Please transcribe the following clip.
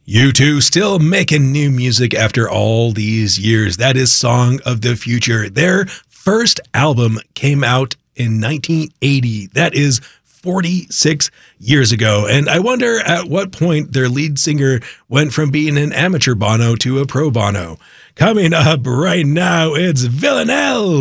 U2 still making new music after all these years. That is Song of the Future. Their first album came out in 1980. That is 46 years ago. And I wonder at what point their lead singer went from being an amateur Bono to a pro Bono. Coming up right now, it's Villanelle.